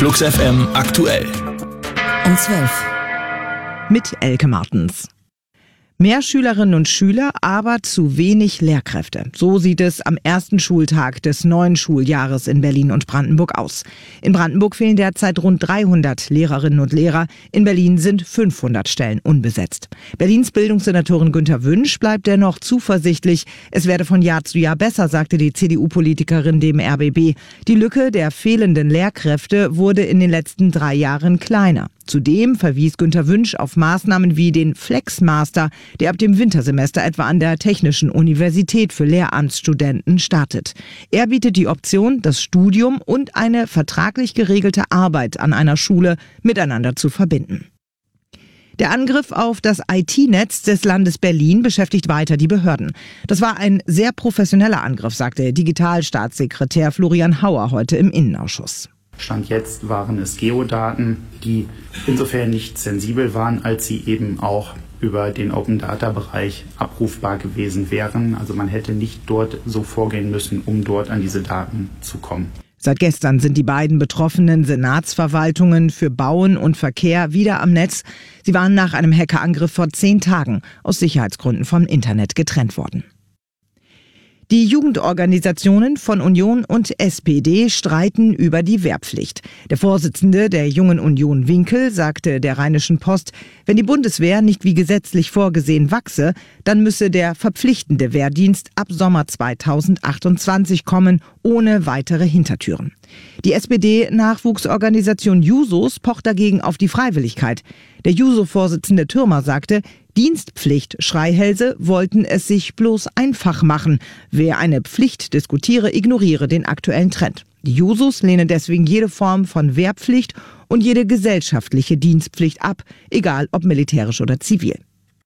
Flux FM aktuell. Um 12. Mit Elke Martens. Mehr Schülerinnen und Schüler, aber zu wenig Lehrkräfte. So sieht es am ersten Schultag des neuen Schuljahres in Berlin und Brandenburg aus. In Brandenburg fehlen derzeit rund 300 Lehrerinnen und Lehrer. In Berlin sind 500 Stellen unbesetzt. Berlins Bildungssenatorin Günther Wünsch bleibt dennoch zuversichtlich. Es werde von Jahr zu Jahr besser, sagte die CDU-Politikerin dem RBB. Die Lücke der fehlenden Lehrkräfte wurde in den letzten 3 Jahren kleiner. Zudem verwies Günther Wünsch auf Maßnahmen wie den Flexmaster, der ab dem Wintersemester etwa an der Technischen Universität für Lehramtsstudenten startet. Er bietet die Option, das Studium und eine vertraglich geregelte Arbeit an einer Schule miteinander zu verbinden. Der Angriff auf das IT-Netz des Landes Berlin beschäftigt weiter die Behörden. Das war ein sehr professioneller Angriff, sagte Digitalstaatssekretär Florian Hauer heute im Innenausschuss. Stand jetzt waren es Geodaten, die insofern nicht sensibel waren, als sie eben auch über den Open-Data-Bereich abrufbar gewesen wären. Also man hätte nicht dort so vorgehen müssen, um dort an diese Daten zu kommen. Seit gestern sind die beiden betroffenen Senatsverwaltungen für Bauen und Verkehr wieder am Netz. Sie waren nach einem Hackerangriff vor 10 Tagen aus Sicherheitsgründen vom Internet getrennt worden. Die Jugendorganisationen von Union und SPD streiten über die Wehrpflicht. Der Vorsitzende der Jungen Union Winkel sagte der Rheinischen Post, wenn die Bundeswehr nicht wie gesetzlich vorgesehen wachse, dann müsse der verpflichtende Wehrdienst ab Sommer 2028 kommen, ohne weitere Hintertüren. Die SPD-Nachwuchsorganisation Jusos pocht dagegen auf die Freiwilligkeit. Der Juso-Vorsitzende Thürmer sagte, Dienstpflicht-Schreihälse wollten es sich bloß einfach machen. Wer eine Pflicht diskutiere, ignoriere den aktuellen Trend. Die Jusos lehnen deswegen jede Form von Wehrpflicht und jede gesellschaftliche Dienstpflicht ab, egal ob militärisch oder zivil.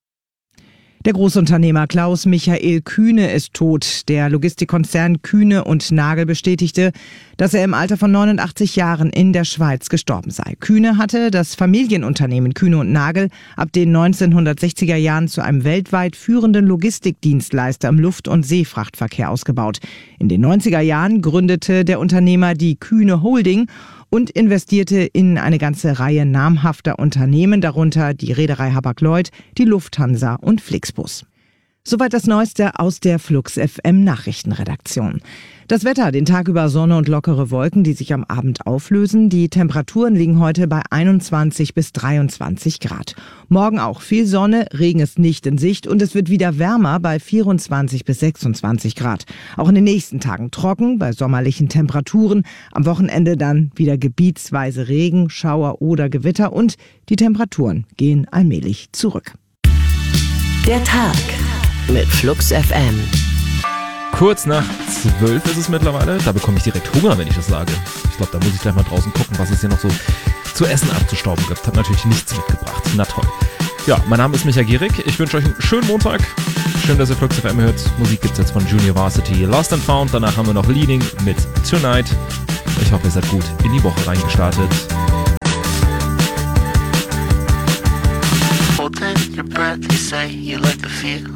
Der Großunternehmer Klaus Michael Kühne ist tot. Der Logistikkonzern Kühne und Nagel bestätigte, dass er im Alter von 89 Jahren in der Schweiz gestorben sei. Kühne hatte das Familienunternehmen Kühne und Nagel ab den 1960er Jahren zu einem weltweit führenden Logistikdienstleister im Luft- und Seefrachtverkehr ausgebaut. In den 90er Jahren gründete der Unternehmer die Kühne Holding und investierte in eine ganze Reihe namhafter Unternehmen, darunter die Reederei Hapag-Lloyd, die Lufthansa und Flixbus. Soweit das Neueste aus der Flux FM Nachrichtenredaktion. Das Wetter, den Tag über Sonne und lockere Wolken, die sich am Abend auflösen. Die Temperaturen liegen heute bei 21 bis 23 Grad. Morgen auch viel Sonne, Regen ist nicht in Sicht und es wird wieder wärmer bei 24 bis 26 Grad. Auch in den nächsten Tagen trocken bei sommerlichen Temperaturen. Am Wochenende dann wieder gebietsweise Regen, Schauer oder Gewitter und die Temperaturen gehen allmählich zurück. Der Tag mit Flux FM. Kurz nach 12 ist es mittlerweile. Da bekomme ich direkt Hunger, wenn ich das sage. Ich glaube, da muss ich gleich mal draußen gucken, was es hier noch so zu essen abzustauben gibt. Hab natürlich nichts mitgebracht. Na toll. Ja, mein Name ist Micha Gierig. Ich wünsche euch einen schönen Montag. Schön, dass ihr Flux FM hört. Musik gibt's jetzt von Junior Varsity, Lost and Found. Danach haben wir noch Leading mit Tonight. Ich hoffe, ihr seid gut in die Woche reingestartet. Holding your breath, you say you like the feel